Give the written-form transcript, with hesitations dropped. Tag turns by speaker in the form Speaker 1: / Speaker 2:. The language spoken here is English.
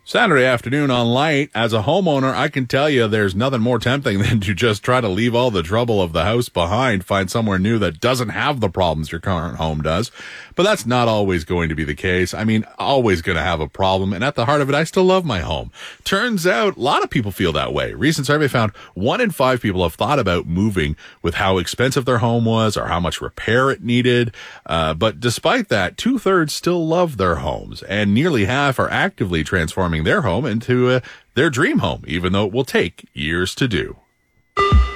Speaker 1: Saturday afternoon on Light. As a homeowner, I can tell you there's nothing more tempting than to just try to leave all the trouble of the house behind, find somewhere new that doesn't have the problems your current home does. But that's not always going to be the case. I mean, always going to have a problem. And at the heart of it, I still love my home. Turns out a lot of people feel that way. Recent survey found 1 in 5 people have thought about moving with how expensive their home was or how much repair it needed. But despite that, 2/3 still love their homes, and nearly half are actively transforming their home into their dream home, even though it will take years to do.